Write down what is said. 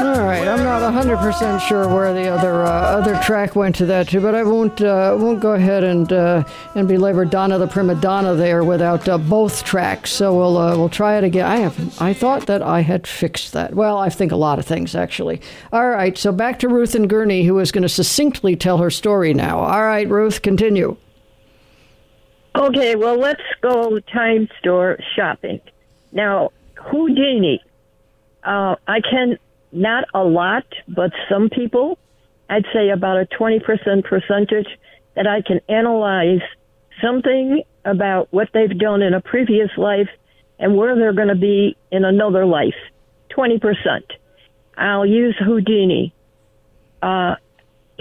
All right, I'm not 100% sure where the other track went to that too, but I won't go ahead and belabor Donna the Prima Donna there without both tracks. So we'll try it again. I thought that I had fixed that. Well, I think a lot of things actually. All right, so back to Ruth and Gurney, who is going to succinctly tell her story now. All right, Ruth, continue. Okay, well, let's go time store shopping. Now, Houdini. I can, not a lot, but some people, I'd say about a 20% percentage that I can analyze something about what they've done in a previous life and where they're going to be in another life. 20%. I'll use Houdini.